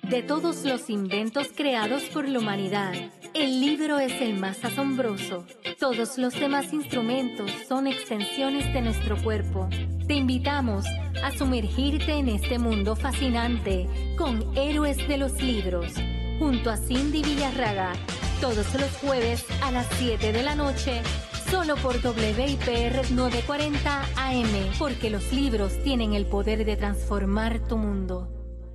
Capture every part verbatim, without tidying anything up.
De todos los inventos creados por la humanidad, el libro es el más asombroso. Todos los demás instrumentos son extensiones de nuestro cuerpo. Te invitamos a sumergirte en este mundo fascinante con Héroes de los Libros, junto a Cindy Villarraga, todos los jueves a las siete de la noche, solo por W I P R novecientos cuarenta A M, porque los libros tienen el poder de transformar tu mundo.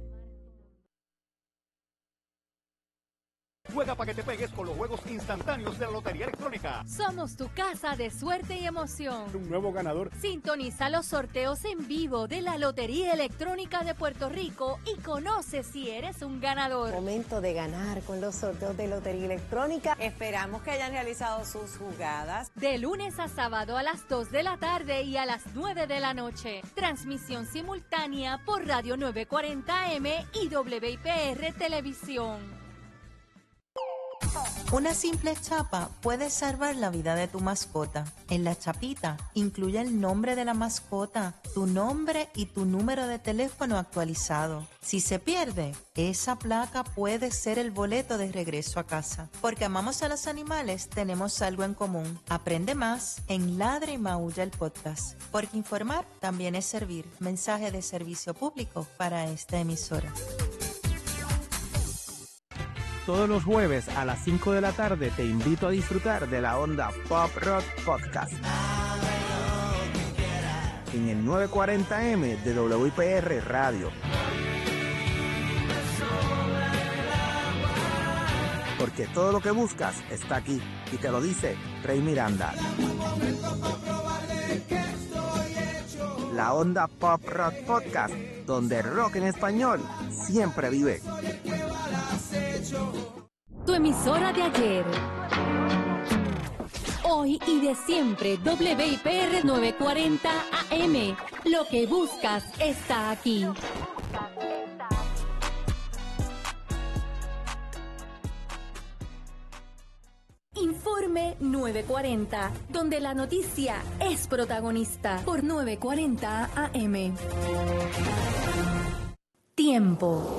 Juega para que te pegues con los juegos instantáneos de la Lotería Electrónica. Somos tu casa de suerte y emoción. Un nuevo ganador. Sintoniza los sorteos en vivo de la Lotería Electrónica de Puerto Rico y conoce si eres un ganador. Momento de ganar con los sorteos de Lotería Electrónica. Esperamos que hayan realizado sus jugadas. De lunes a sábado a las dos de la tarde y a las nueve de la noche. Transmisión simultánea por Radio novecientos cuarenta A M y W I P R Televisión. Una simple chapa puede salvar la vida de tu mascota. En la chapita incluye el nombre de la mascota, tu nombre y tu número de teléfono actualizado. Si se pierde, esa placa puede ser el boleto de regreso a casa. Porque amamos a los animales, tenemos algo en común. Aprende más en Ladra y Maulla el podcast. Porque informar también es servir. Mensaje de servicio público para esta emisora. Todos los jueves a las cinco de la tarde te invito a disfrutar de la Onda Pop Rock Podcast en el novecientos cuarenta M de W I P R Radio. Porque todo lo que buscas está aquí y te lo dice Rey Miranda. La Onda Pop Rock Podcast, donde el rock en español siempre vive. Tu emisora de ayer, hoy y de siempre, W I P R novecientos cuarenta A M. Lo que buscas está aquí. Informe novecientos cuarenta, donde la noticia es protagonista, por novecientos cuarenta A M. Tiempo.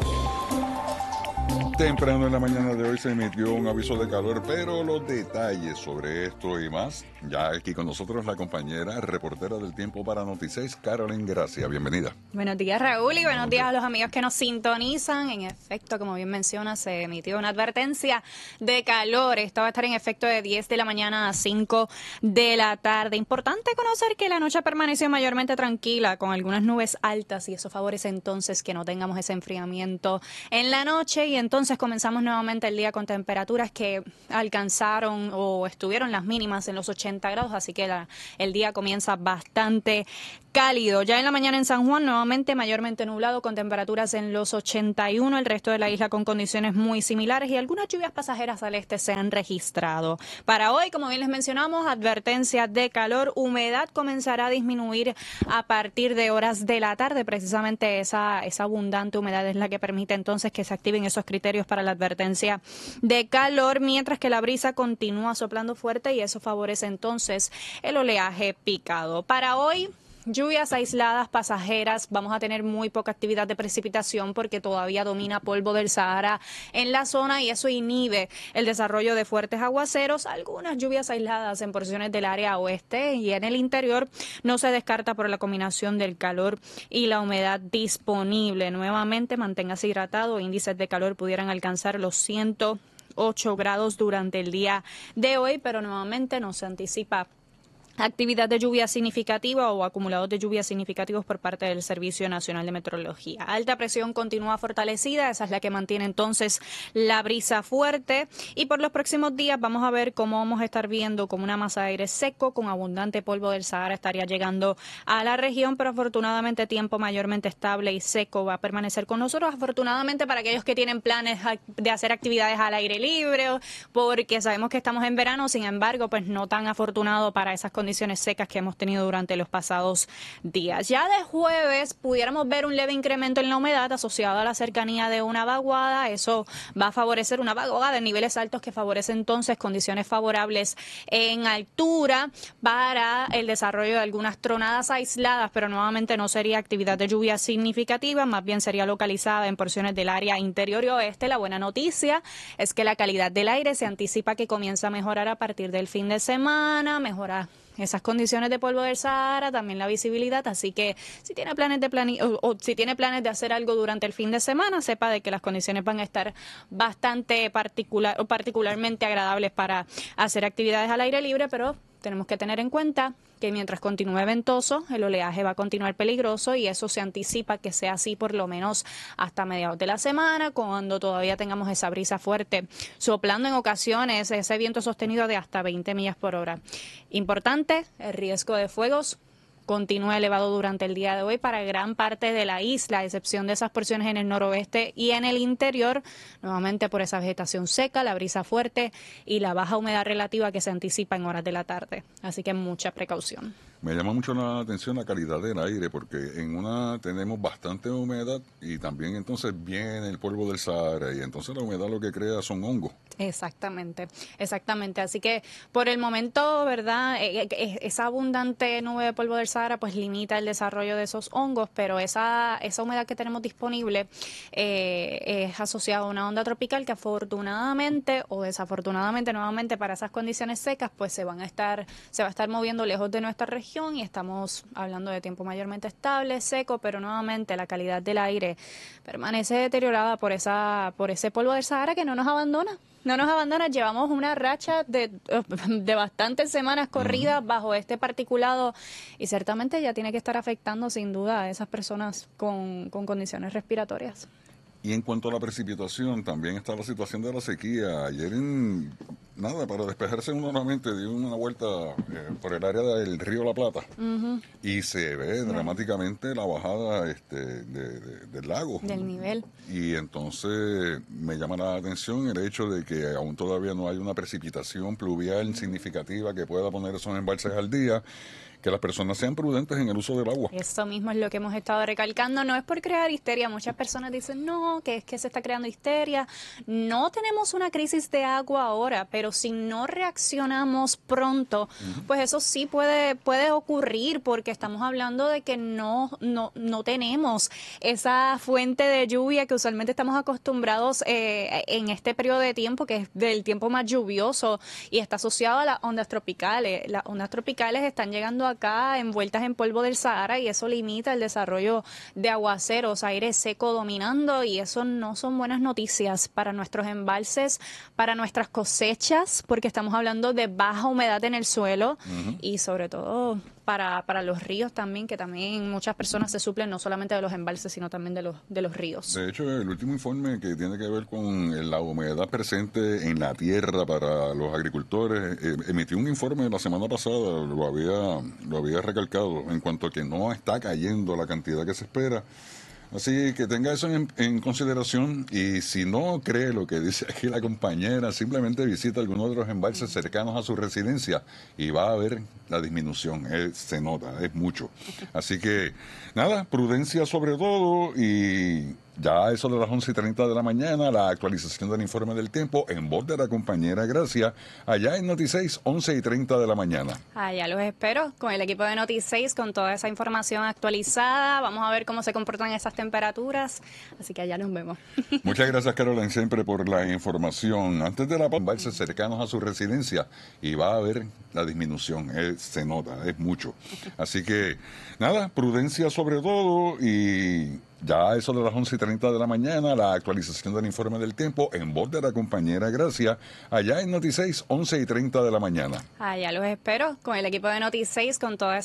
Temprano en la mañana de hoy se emitió un aviso de calor, pero los detalles sobre esto y más, ya aquí con nosotros la compañera reportera del tiempo para Noticias, Carolyn Gracia. Bienvenida. Buenos días, Raúl, y buenos días a los amigos que nos sintonizan. En efecto, como bien menciona, se emitió una advertencia de calor. Esta va a estar en efecto de diez de la mañana a cinco de la tarde. Importante conocer que la noche permaneció mayormente tranquila, con algunas nubes altas, y eso favorece entonces que no tengamos ese enfriamiento en la noche, y entonces comenzamos nuevamente el día con temperaturas que alcanzaron o estuvieron las mínimas en los ochenta grados, así que la, el día comienza bastante cálido. Ya en la mañana en San Juan, nuevamente mayormente nublado con temperaturas en los ochenta y uno, el resto de la isla con condiciones muy similares y algunas lluvias pasajeras al este se han registrado. Para hoy, como bien les mencionamos, advertencia de calor, humedad comenzará a disminuir a partir de horas de la tarde, precisamente esa, esa abundante humedad es la que permite entonces que se activen esos criterios para la advertencia de calor, mientras que la brisa continúa soplando fuerte y eso favorece entonces el oleaje picado. Para hoy, lluvias aisladas, pasajeras, vamos a tener muy poca actividad de precipitación porque todavía domina polvo del Sahara en la zona y eso inhibe el desarrollo de fuertes aguaceros. Algunas lluvias aisladas en porciones del área oeste y en el interior no se descarta por la combinación del calor y la humedad disponible. Nuevamente, manténgase hidratado, índices de calor pudieran alcanzar los ciento ocho grados durante el día de hoy, pero nuevamente no se anticipa actividad de lluvia significativa o acumulados de lluvia significativos por parte del Servicio Nacional de Meteorología. Alta presión continúa fortalecida, esa es la que mantiene entonces la brisa fuerte y por los próximos días vamos a ver cómo vamos a estar viendo como una masa de aire seco con abundante polvo del Sahara estaría llegando a la región, pero afortunadamente tiempo mayormente estable y seco va a permanecer con nosotros. Afortunadamente para aquellos que tienen planes de hacer actividades al aire libre, porque sabemos que estamos en verano, sin embargo, pues no tan afortunado para esas condiciones condiciones secas que hemos tenido durante los pasados días. Ya de jueves pudiéramos ver un leve incremento en la humedad asociado a la cercanía de una vaguada. Eso va a favorecer una vaguada de niveles altos que favorece entonces condiciones favorables en altura para el desarrollo de algunas tronadas aisladas, pero nuevamente no sería actividad de lluvia significativa, más bien sería localizada en porciones del área interior y oeste. La buena noticia es que la calidad del aire se anticipa que comienza a mejorar a partir del fin de semana, mejora esas condiciones de polvo del Sahara, también la visibilidad, así que si tiene planes de plani o, o si tiene planes de hacer algo durante el fin de semana, sepa de que las condiciones van a estar bastante particular o particularmente agradables para hacer actividades al aire libre, pero tenemos que tener en cuenta que mientras continúe ventoso, el oleaje va a continuar peligroso y eso se anticipa que sea así por lo menos hasta mediados de la semana, cuando todavía tengamos esa brisa fuerte soplando en ocasiones, ese viento sostenido de hasta veinte millas por hora. Importante, el riesgo de fuegos continúa elevado durante el día de hoy para gran parte de la isla, a excepción de esas porciones en el noroeste y en el interior, nuevamente por esa vegetación seca, la brisa fuerte y la baja humedad relativa que se anticipa en horas de la tarde. Así que mucha precaución. Me llama mucho la atención la calidad del aire, porque en una tenemos bastante humedad y también entonces viene el polvo del Sahara y entonces la humedad lo que crea son hongos. Exactamente, exactamente. Así que por el momento, ¿verdad? Eh, eh, esa abundante nube de polvo del Sahara pues limita el desarrollo de esos hongos, pero esa, esa humedad que tenemos disponible eh, es asociada a una onda tropical que afortunadamente o desafortunadamente nuevamente para esas condiciones secas pues se van a estar, se va a estar moviendo lejos de nuestra región y estamos hablando de tiempo mayormente estable, seco, pero nuevamente la calidad del aire permanece deteriorada por esa, por ese polvo del Sahara que no nos abandona. No nos abandona, llevamos una racha de, de bastantes semanas corridas uh-huh. bajo este particulado y ciertamente ya tiene que estar afectando sin duda a esas personas con, con condiciones respiratorias. Y en cuanto a la precipitación, también está la situación de la sequía. Ayer, en, nada, para despejarse uno nuevamente, dio una vuelta eh, por el área del río La Plata uh-huh. y se ve uh-huh. dramáticamente la bajada este, de, de, del lago. Del nivel. Y entonces me llama la atención el hecho de que aún todavía no hay una precipitación pluvial significativa que pueda poner esos embalses al día. Que las personas sean prudentes en el uso del agua. Eso mismo es lo que hemos estado recalcando. No es por crear histeria. Muchas personas dicen, no, que es que se está creando histeria. No tenemos una crisis de agua ahora, pero si no reaccionamos pronto, uh-huh. pues eso sí puede, puede ocurrir, porque estamos hablando de que no, no, no tenemos esa fuente de lluvia que usualmente estamos acostumbrados eh, en este periodo de tiempo, que es del tiempo más lluvioso y está asociado a las ondas tropicales. Las ondas tropicales están llegando a acá envueltas en polvo del Sahara y eso limita el desarrollo de aguaceros, aire seco dominando y eso no son buenas noticias para nuestros embalses, para nuestras cosechas, porque estamos hablando de baja humedad en el suelo uh-huh. y sobre todo para, para los ríos también, que también muchas personas se suplen no solamente de los embalses, sino también de los, de los ríos. De hecho, el último informe que tiene que ver con la humedad presente en la tierra para los agricultores, eh, emitió un informe la semana pasada, lo había, lo había recalcado, en cuanto a que no está cayendo la cantidad que se espera. Así que tenga eso en, en consideración y si no cree lo que dice aquí la compañera, simplemente visita algunos de los embalses cercanos a su residencia y va a ver la disminución. Eh, se nota, es mucho. Así que nada, prudencia sobre todo y ya a eso de las once y treinta de la mañana, la actualización del informe del tiempo en voz de la compañera Gracia, allá en Noti seis, once y treinta de la mañana. Allá los espero con el equipo de Noti seis, con toda esa información actualizada. Vamos a ver cómo se comportan esas temperaturas, así que allá nos vemos. Muchas gracias, Caroline, siempre por la información. Antes de la embalses cercanos a su residencia y va a ver la disminución, eh, se nota, es mucho. Así que nada, prudencia sobre todo y ya a eso de las once y treinta de la mañana, la actualización del informe del tiempo en voz de la compañera Gracia, allá en Noti seis, once y treinta de la mañana. Allá los espero con el equipo de Noti seis, con toda esa